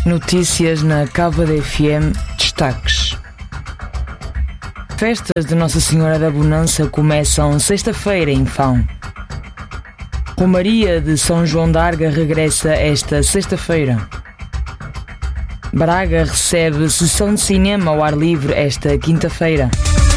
Notícias na Cávado FM, destaques. Festas de Nossa Senhora da Bonança começam sexta-feira em Fão. Romaria de São João d'Arga regressa esta sexta-feira. Braga recebe sessão de cinema ao ar livre esta quinta-feira.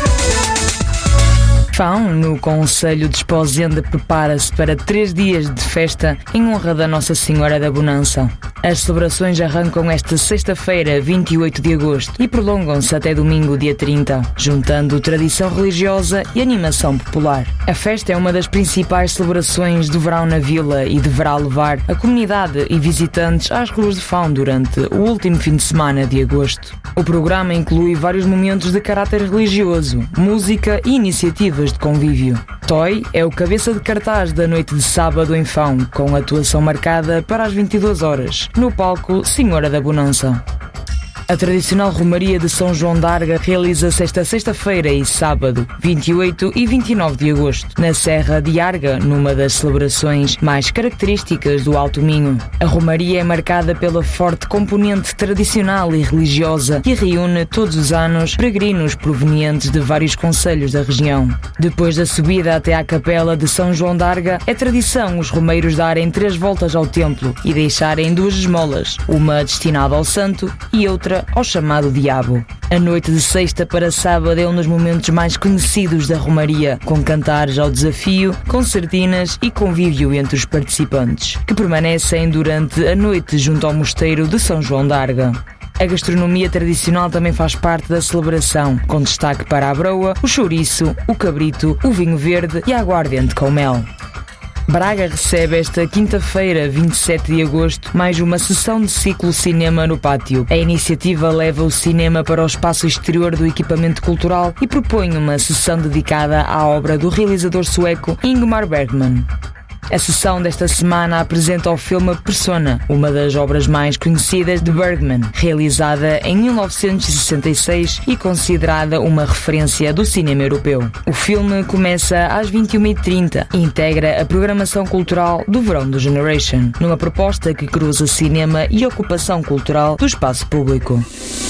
Fão, no Concelho de Esposende, prepara-se para 3 dias de festa em honra da Nossa Senhora da Bonança. As celebrações arrancam esta sexta-feira, 28 de agosto, e prolongam-se até domingo, dia 30, juntando tradição religiosa e animação popular. A festa é uma das principais celebrações do verão na vila e deverá levar a comunidade e visitantes às ruas de Fão durante o último fim de semana de agosto. O programa inclui vários momentos de caráter religioso, música e iniciativas de convívio. Toy é o cabeça de cartaz da noite de sábado em Fão, com atuação marcada para as 22 horas, no palco Senhora da Bonança. A tradicional Romaria de São João d'Arga realiza-se esta sexta-feira e sábado, 28 e 29 de agosto, na Serra de Arga, numa das celebrações mais características do Alto Minho. A Romaria é marcada pela forte componente tradicional e religiosa e reúne todos os anos peregrinos provenientes de vários concelhos da região. Depois da subida até à capela de São João d'Arga, é tradição os romeiros darem 3 voltas ao templo e deixarem 2 esmolas, uma destinada ao santo e outra ao chamado diabo. A noite de sexta para sábado é um dos momentos mais conhecidos da Romaria, com cantares ao desafio, concertinas e convívio entre os participantes, que permanecem durante a noite junto ao mosteiro de São João d'Arga. A gastronomia tradicional também faz parte da celebração, com destaque para a broa, o chouriço, o cabrito, o vinho verde e a aguardente com mel. Braga recebe esta quinta-feira, 27 de agosto, mais uma sessão de ciclo cinema no pátio. A iniciativa leva o cinema para o espaço exterior do equipamento cultural e propõe uma sessão dedicada à obra do realizador sueco Ingmar Bergman. A sessão desta semana apresenta o filme Persona, uma das obras mais conhecidas de Bergman, realizada em 1966 e considerada uma referência do cinema europeu. O filme começa às 21h30 e integra a programação cultural do verão do Generation, numa proposta que cruza cinema e ocupação cultural do espaço público.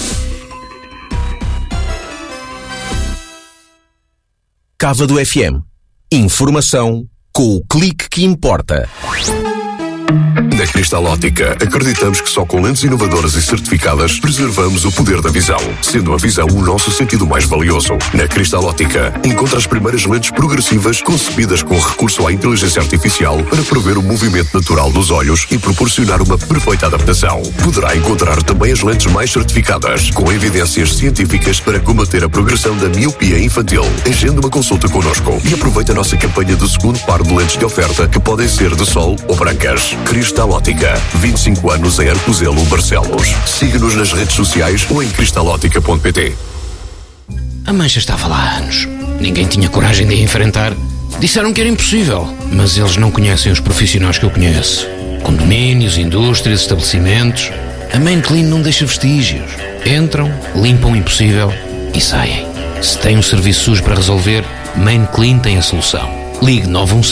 Cávado FM. Informação com o clique que importa. Na Cristal Ótica, acreditamos que só com lentes inovadoras e certificadas preservamos o poder da visão, sendo a visão o nosso sentido mais valioso. Na Cristal Ótica, encontra as primeiras lentes progressivas concebidas com recurso à inteligência artificial para prever o movimento natural dos olhos e proporcionar uma perfeita adaptação. Poderá encontrar também as lentes mais certificadas, com evidências científicas para combater a progressão da miopia infantil. Agende uma consulta connosco e aproveite a nossa campanha do segundo par de lentes de oferta, que podem ser de sol ou brancas. Cristal Ótica, 25 anos em Arcozelo, Barcelos. Siga-nos nas redes sociais ou em cristalótica.pt. A mancha estava lá há anos. Ninguém tinha coragem de a enfrentar. Disseram que era impossível, mas eles não conhecem os profissionais que eu conheço. Condomínios, indústrias, estabelecimentos. A Main Clean não deixa vestígios. Entram, limpam o impossível e saem. Se tem um serviço sujo para resolver, Main Clean tem a solução. Ligue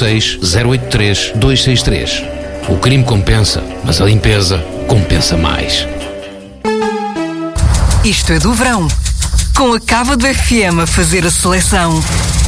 916-083-263. O crime compensa, mas a limpeza compensa mais. Isto é do verão. Com a Cávado FM a fazer a seleção.